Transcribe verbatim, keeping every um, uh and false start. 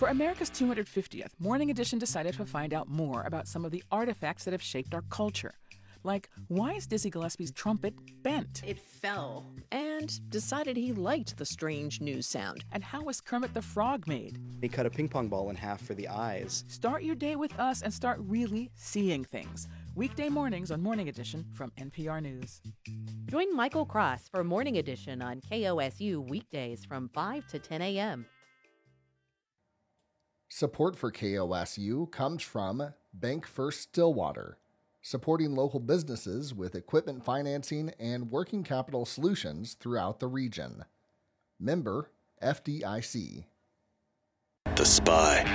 For America's two hundred fiftieth, Morning Edition decided to find out more about some of the artifacts that have shaped our culture. Like, why is Dizzy Gillespie's trumpet bent? It fell. And decided he liked the strange news sound. And how was Kermit the Frog made? He cut a ping pong ball in half for the eyes. Start your day with us and start really seeing things. Weekday mornings on Morning Edition from N P R News. Join Michael Cross for Morning Edition on K O S U weekdays from five to ten a.m. Support for K O S U comes from Bank First Stillwater, supporting local businesses with equipment financing and working capital solutions throughout the region. Member F D I C. The Spy.